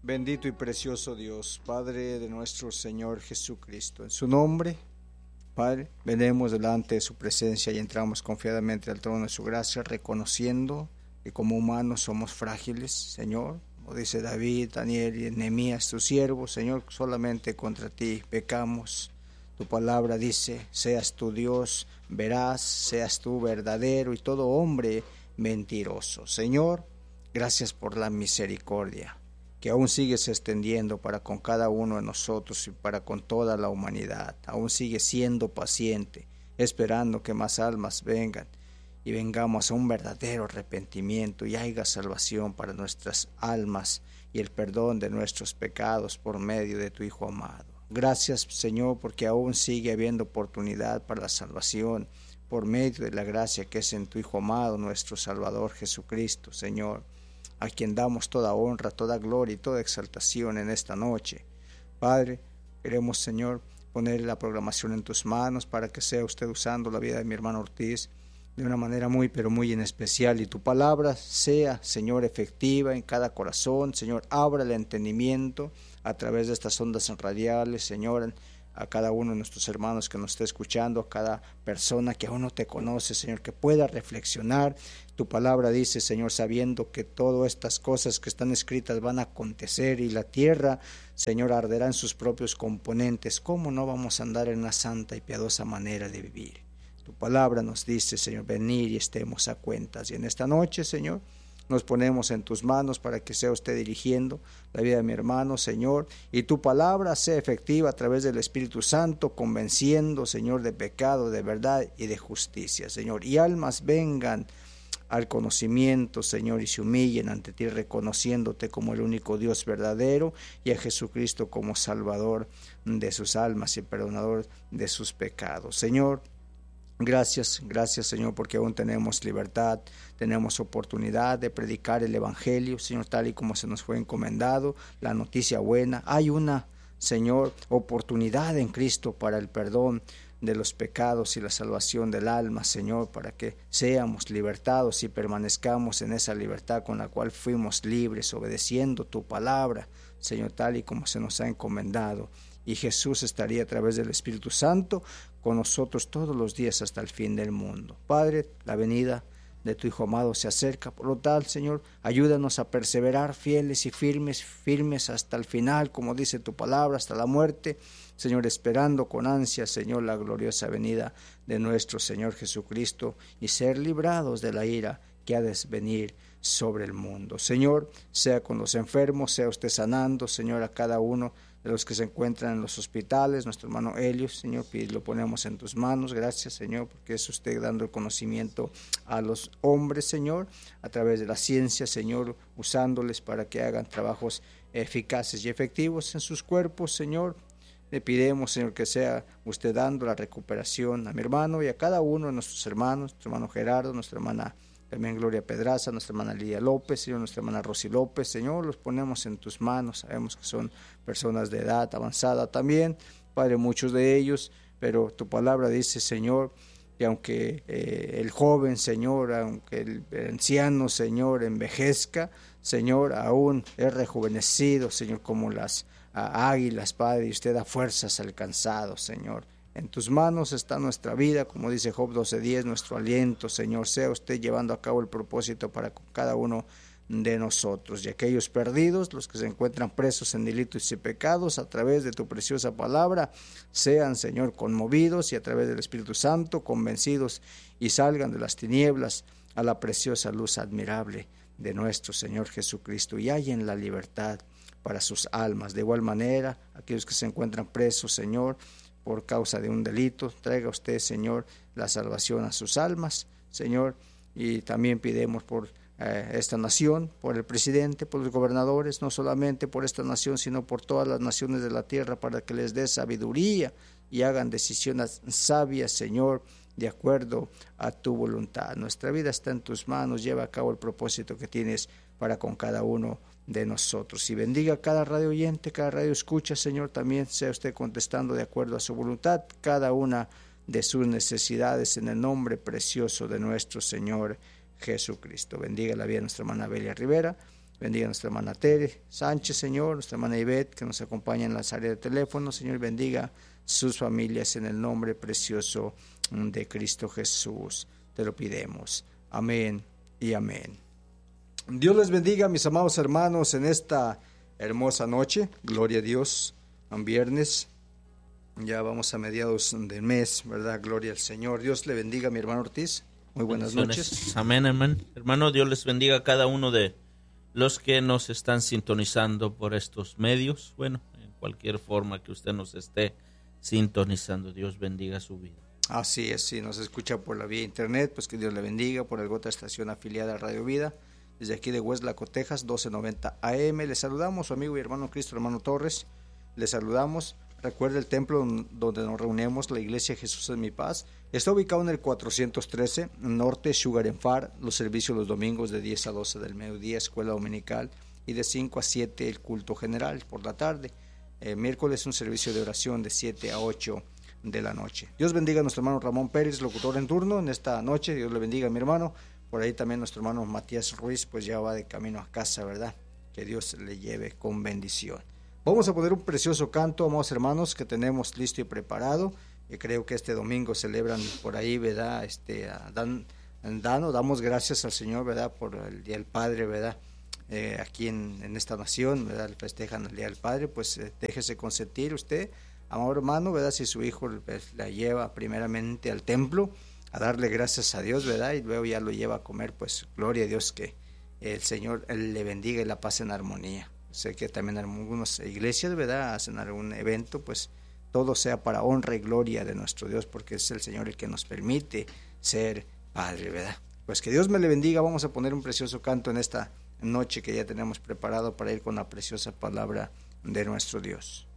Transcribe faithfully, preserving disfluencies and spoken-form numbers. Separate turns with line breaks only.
Bendito y precioso Dios, Padre de nuestro Señor Jesucristo. En su nombre, Padre, venimos delante de su presencia y entramos confiadamente al trono de su gracia, reconociendo que como humanos somos frágiles, Señor. Como dice David, Daniel y Nehemías, tus siervos, Señor, solamente contra ti pecamos. Tu palabra dice, seas tu Dios veraz, seas tú verdadero y todo hombre mentiroso. Señor, gracias por la misericordia que aún sigues extendiendo para con cada uno de nosotros y para con toda la humanidad. Aún sigues siendo paciente, esperando que más almas vengan y vengamos a un verdadero arrepentimiento y haya salvación para nuestras almas y el perdón de nuestros pecados por medio de tu Hijo amado. Gracias, Señor, porque aún sigue habiendo oportunidad para la salvación por medio de la gracia que es en tu Hijo amado, nuestro Salvador Jesucristo, Señor, a quien damos toda honra, toda gloria y toda exaltación en esta noche. Padre, queremos, Señor, poner la programación en tus manos para que sea usted usando la vida de mi hermano Ortiz de una manera muy, pero muy en especial, y tu palabra sea, Señor, efectiva en cada corazón. Señor, abra el entendimiento a través de estas ondas radiales, Señor, a cada uno de nuestros hermanos que nos esté escuchando, a cada persona que aún no te conoce, Señor, que pueda reflexionar. Tu palabra dice, Señor, sabiendo que todas estas cosas que están escritas van a acontecer y la tierra, Señor, arderá en sus propios componentes. ¿Cómo no vamos a andar en una santa y piadosa manera de vivir? Tu palabra nos dice, Señor, venir y estemos a cuentas. Y en esta noche, Señor, nos ponemos en tus manos para que sea usted dirigiendo la vida de mi hermano, Señor, y tu palabra sea efectiva a través del Espíritu Santo, convenciendo, Señor, de pecado, de verdad y de justicia, Señor. Y almas vengan al conocimiento, Señor, y se humillen ante ti, reconociéndote como el único Dios verdadero y a Jesucristo como Salvador de sus almas y perdonador de sus pecados. Señor, Gracias, gracias, Señor, porque aún tenemos libertad, tenemos oportunidad de predicar el Evangelio, Señor, tal y como se nos fue encomendado, la noticia buena. Hay una, Señor, oportunidad en Cristo para el perdón de los pecados y la salvación del alma, Señor, para que seamos libertados y permanezcamos en esa libertad con la cual fuimos libres, obedeciendo tu palabra, Señor, tal y como se nos ha encomendado. Y Jesús estaría a través del Espíritu Santo con nosotros todos los días hasta el fin del mundo. Padre, la venida de tu Hijo amado se acerca, por lo tal, Señor, ayúdanos a perseverar fieles y firmes, firmes hasta el final, como dice tu palabra, hasta la muerte, Señor, esperando con ansia, Señor, la gloriosa venida de nuestro Señor Jesucristo y ser librados de la ira que ha de venir sobre el mundo. Señor, sea con los enfermos, sea usted sanando, Señor, a cada uno de los que se encuentran en los hospitales, nuestro hermano Helios, Señor, lo ponemos en tus manos. Gracias, Señor, porque es usted dando el conocimiento a los hombres, Señor, a través de la ciencia, Señor, usándoles para que hagan trabajos eficaces y efectivos en sus cuerpos, Señor. Le pidemos, Señor, que sea usted dando la recuperación a mi hermano y a cada uno de nuestros hermanos, nuestro hermano Gerardo, nuestra hermana también Gloria Pedraza, nuestra hermana Lidia López, Señor, nuestra hermana Rosy López, Señor, los ponemos en tus manos. Sabemos que son personas de edad avanzada también, Padre, muchos de ellos, pero tu palabra dice, Señor, que aunque eh, el joven, Señor, aunque el anciano, Señor, envejezca, Señor, aún es rejuvenecido, Señor, como las ah, águilas, Padre, y usted da fuerzas al cansado, Señor. En tus manos está nuestra vida, como dice Job doce diez, nuestro aliento, Señor, sea usted llevando a cabo el propósito para cada uno de nosotros. Y aquellos perdidos, los que se encuentran presos en delitos y pecados, a través de tu preciosa palabra, sean, Señor, conmovidos y a través del Espíritu Santo, convencidos y salgan de las tinieblas a la preciosa luz admirable de nuestro Señor Jesucristo y hallen la libertad para sus almas. De igual manera, aquellos que se encuentran presos, Señor, por causa de un delito, traiga usted, Señor, la salvación a sus almas, Señor, y también pidemos por eh, esta nación, por el presidente, por los gobernadores, no solamente por esta nación, sino por todas las naciones de la tierra, para que les dé sabiduría y hagan decisiones sabias, Señor, de acuerdo a tu voluntad. Nuestra vida está en tus manos, lleva a cabo el propósito que tienes para con cada uno de nosotros. Y bendiga a cada radio oyente, cada radio escucha, Señor, también sea usted contestando de acuerdo a su voluntad cada una de sus necesidades en el nombre precioso de nuestro Señor Jesucristo. Bendiga la vida de nuestra hermana Belia Rivera, Bendiga a nuestra hermana Tere Sánchez, Señor, nuestra hermana Ivette, que nos acompaña en las áreas de teléfono. Señor, bendiga sus familias en el nombre precioso de Cristo Jesús. Te lo pidemos. Amén y amén. Dios les bendiga, mis amados hermanos, en esta hermosa noche. Gloria a Dios. Un viernes. Ya vamos a mediados del mes, ¿verdad? Gloria al Señor. Dios le bendiga, mi hermano Ortiz. Muy buenas noches.
Amén, amén. Hermano, Dios les bendiga a cada uno de los que nos están sintonizando por estos medios. Bueno, en cualquier forma que usted nos esté sintonizando, Dios bendiga su vida.
Así es, si nos escucha por la vía internet, pues que Dios le bendiga, por alguna otra estación afiliada a Radio Vida, desde aquí de Westlaco, Texas, doce noventa A M. Le saludamos, su amigo y hermano Cristo, hermano Torres. Le saludamos. Recuerde el templo donde nos reunimos, la iglesia Jesús es mi paz. Está ubicado en el cuatrocientos trece Norte Sugar and Far. Los servicios los domingos de diez a doce del mediodía, escuela dominical, y de cinco a siete el culto general por la tarde. Eh, miércoles un servicio de oración de siete a ocho de la noche. Dios bendiga a nuestro hermano Ramón Pérez, locutor en turno en esta noche. Dios le bendiga a mi hermano. Por ahí también nuestro hermano Matías Ruiz, pues ya va de camino a casa, ¿verdad? Que Dios le lleve con bendición. Vamos a poner un precioso canto, amados hermanos, que tenemos listo y preparado. Y creo que este domingo celebran por ahí, ¿verdad? Este, dan, dan, damos gracias al Señor, ¿verdad? Por el Día del Padre, ¿verdad? Eh, aquí en, en esta nación, ¿verdad? Festejan el Día del Padre, pues eh, déjese consentir usted, amado hermano, ¿verdad? Si su hijo pues, la lleva primeramente al templo a darle gracias a Dios, ¿verdad? Y luego ya lo lleva a comer, pues gloria a Dios, que el Señor le bendiga y la paz en armonía. Sé que también algunas iglesias, ¿verdad?, hacen algún evento, pues todo sea para honra y gloria de nuestro Dios, porque es el Señor el que nos permite ser Padre, ¿verdad? Pues que Dios me le bendiga. Vamos a poner un precioso canto en esta noche que ya tenemos preparado para ir con la preciosa palabra de nuestro Dios.